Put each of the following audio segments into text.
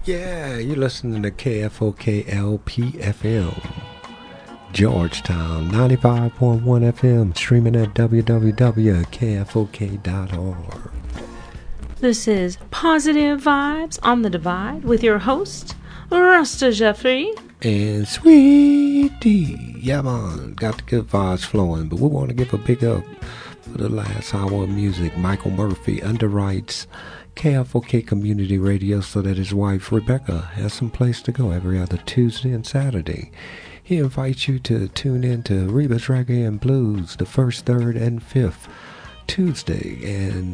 Yeah, you're listening to KFOK LPFM, Georgetown, 95.1 FM, streaming at www.kfok.org. This is Positive Vibes on the Divide with your host, Rasta Jeffrey. And Sweetie. Yeah, man, got the good vibes flowing, but we want to give a big up for the last hour of music. Michael Murphy underwrites KFOK Community Radio so that his wife Rebecca has some place to go every other Tuesday and Saturday. He invites you to tune in to Reba's Reggae and Blues the first, third, and fifth Tuesday, and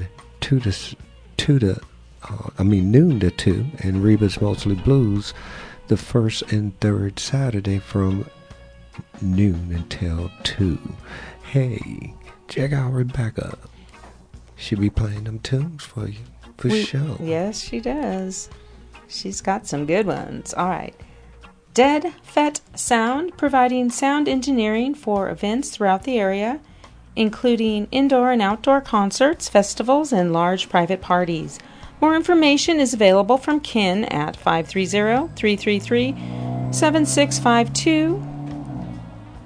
noon to 2, and Reba's Mostly Blues the first and third Saturday from noon until 2. Hey, check out Rebecca. She'll be playing them tunes for you. For sure. Yes, she does. She's got some good ones. All right. Dead Fet Sound, providing sound engineering for events throughout the area, including indoor and outdoor concerts, festivals, and large private parties. More information is available from Ken at 530-333-7652.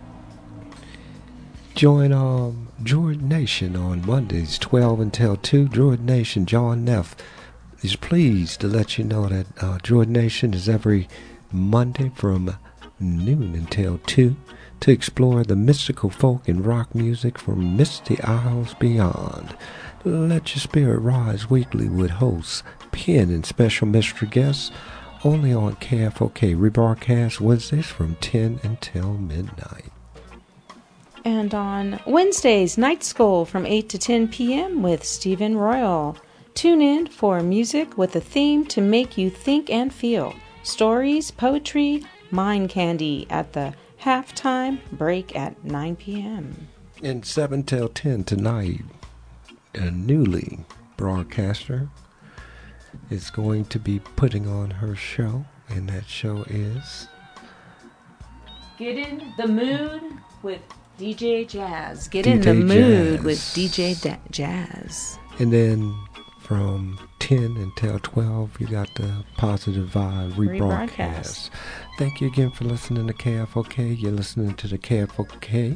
Join Druid Nation on Mondays 12 until 2. Druid Nation, John Neff is pleased to let you know that Druid Nation is every Monday from noon until 2 to explore the mystical folk and rock music from Misty Isles beyond. Let Your Spirit Rise weekly with hosts Penn and special mystery guests only on KFOK, rebroadcast Wednesdays from 10 until midnight. And on Wednesdays, Night School from 8 to 10 p.m. with Stephen Royal. Tune in for music with a theme to make you think and feel. Stories, poetry, mind candy at the halftime break at 9 p.m. And 7 till 10 tonight, a newly broadcaster is going to be putting on her show, and that show is Get in the Mood with DJ Jazz. Get DJ in the mood Jazz. with DJ Jazz. And then from 10 until 12, you got the Positive Vibe rebroadcast. Thank you again for listening to KFOK. You're listening to the KFOK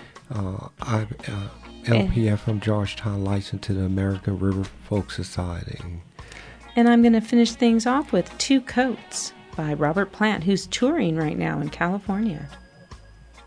LPF from Georgetown, licensed to the American River Folk Society. And I'm going to finish things off with Two Coats by Robert Plant, who's touring right now in California.